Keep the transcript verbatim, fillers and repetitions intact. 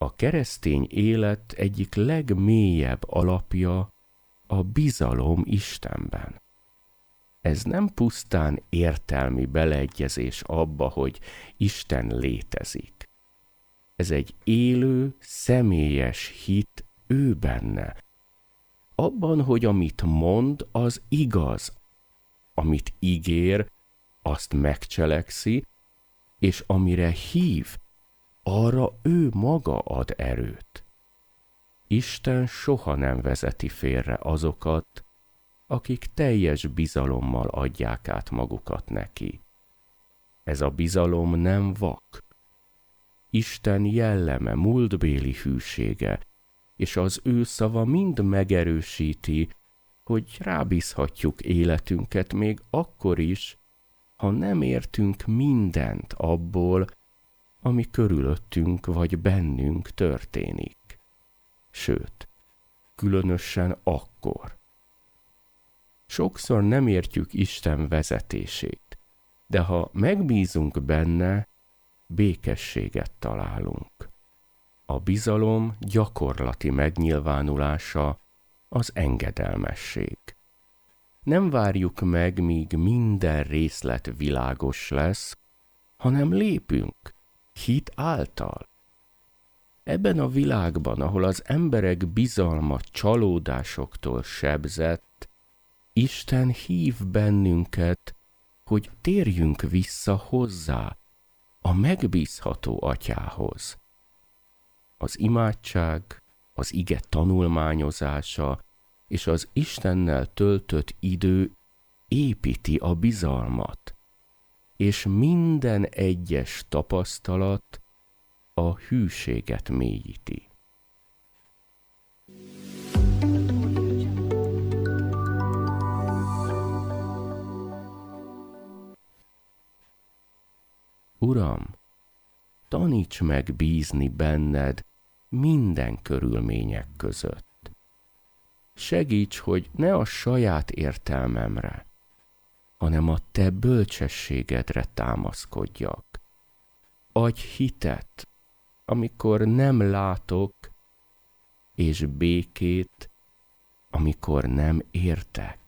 A keresztény élet egyik legmélyebb alapja a bizalom Istenben. Ez nem pusztán értelmi beleegyezés abba, hogy Isten létezik. Ez egy élő, személyes hit ő benne. Abban, hogy amit mond, az igaz. Amit ígér, azt megcselekszi, és amire hív, arra ő maga ad erőt. Isten soha nem vezeti félre azokat, akik teljes bizalommal adják át magukat neki. Ez a bizalom nem vak. Isten jelleme, múltbéli hűsége, és az ő szava mind megerősíti, hogy rábízhatjuk életünket még akkor is, ha nem értünk mindent abból, ami körülöttünk vagy bennünk történik. Sőt, különösen akkor. Sokszor nem értjük Isten vezetését, de ha megbízunk benne, békességet találunk. A bizalom gyakorlati megnyilvánulása az engedelmesség. Nem várjuk meg, míg minden részlet világos lesz, hanem lépünk, hit által. Ebben a világban, ahol az emberek bizalma csalódásoktól sebzett, Isten hív bennünket, hogy térjünk vissza hozzá, a megbízható Atyához. Az imádság, az ige tanulmányozása és az Istennel töltött idő építi a bizalmat, és minden egyes tapasztalat a hűséget mélyíti. Uram, taníts meg bízni benned minden körülmények között. Segíts, hogy ne a saját értelmemre, hanem a te bölcsességedre támaszkodjak. Adj hitet, amikor nem látok, és békét, amikor nem értek.